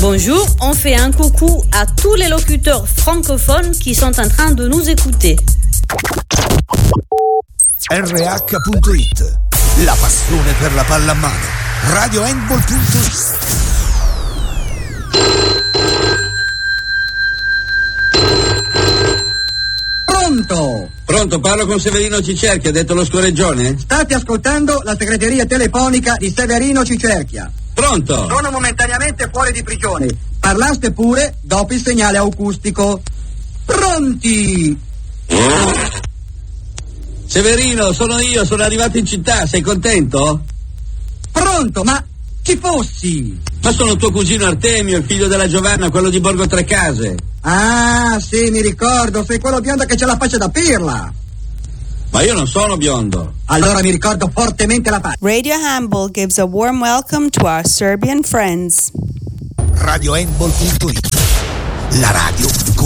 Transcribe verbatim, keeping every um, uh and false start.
Bonjour, on fait un coucou à tous les locuteurs francophones qui sont en train de nous écouter. R H punto it, la passione per la pallamano. Radio Handball punto it. Pronto? Pronto, parlo con Severino Cicerchia, detto lo scoreggione? State ascoltando la segreteria telefonica di Severino Cicerchia. Pronto? Sono momentaneamente fuori di prigione. Parlaste pure dopo il segnale acustico. Pronti? Severino, sono io, sono arrivato in città, sei contento? Pronto, ma chi fossi? Ma sono tuo cugino Artemio, il figlio della Giovanna, quello di Borgo Trecase. Ah, sì, mi ricordo, sei quello biondo che c'ha la faccia da pirla. Ma io non sono biondo. Allora mi ricordo fortemente la faccia. Radio Handball gives a warm welcome to our Serbian friends. Radio Handball punto it, la radio